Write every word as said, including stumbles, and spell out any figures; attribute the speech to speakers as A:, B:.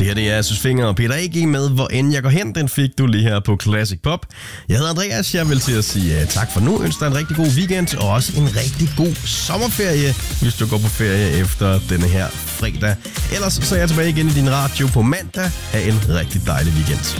A: her det er Søs Finger og Peter A G med Hvor end jeg går hen. Den fik du lige her på Classic Pop. Jeg hedder Andreas, jeg vil til at sige uh, tak for nu. Ønsker dig en rigtig god weekend og også en rigtig god sommerferie, hvis du går på ferie efter denne her fredag. Ellers så er jeg tilbage igen i din radio på mandag. Ha' en rigtig dejlig weekend.